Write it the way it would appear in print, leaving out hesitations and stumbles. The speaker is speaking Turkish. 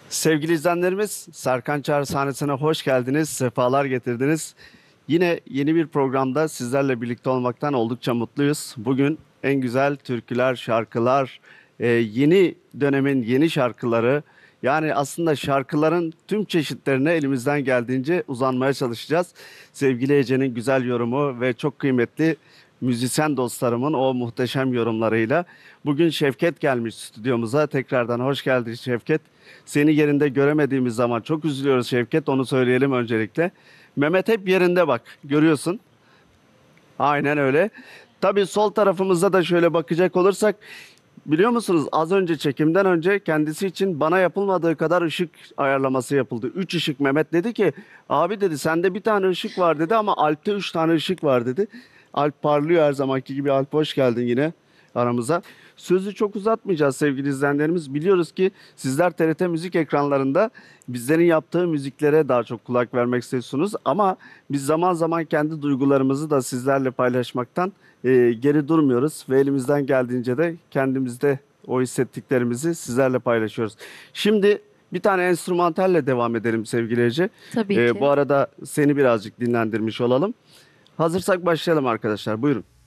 Sevgili izleyenlerimiz, Serkan Çağrı sahnesine hoş geldiniz, sefalar getirdiniz. Yine yeni bir programda sizlerle birlikte olmaktan oldukça mutluyuz. Bugün en güzel türküler, şarkılar, yeni dönemin yeni şarkıları, yani aslında şarkıların tüm çeşitlerine elimizden geldiğince uzanmaya çalışacağız. Sevgili Ece'nin güzel yorumu ve çok kıymetli müzisyen dostlarımın o muhteşem yorumlarıyla. Bugün Şevket gelmiş stüdyomuza. Tekrardan hoş geldin Şevket. Seni yerinde göremediğimiz zaman çok üzülüyoruz Şevket. Onu söyleyelim öncelikle. Mehmet hep yerinde bak. Görüyorsun. Aynen öyle. Tabii sol tarafımızda da şöyle bakacak olursak biliyor musunuz az önce çekimden önce kendisi için bana yapılmadığı kadar ışık ayarlaması yapıldı. 3 ışık Mehmet dedi ki abi dedi sende bir tane ışık var dedi ama Alp'te 3 tane ışık var dedi. Alp parlıyor her zamanki gibi. Alp hoş geldin yine aramıza. Sözü çok uzatmayacağız sevgili izleyenlerimiz. Biliyoruz ki sizler TRT müzik ekranlarında bizlerin yaptığı müziklere daha çok kulak vermek istiyorsunuz. Ama biz zaman zaman kendi duygularımızı da sizlerle paylaşmaktan geri durmuyoruz. Ve elimizden geldiğince de kendimizde o hissettiklerimizi sizlerle paylaşıyoruz. Şimdi bir tane enstrümantalle devam edelim sevgili Ece. Tabii Bu ki. arada seni birazcık dinlendirmiş olalım. Hazırsak başlayalım arkadaşlar. Buyurun.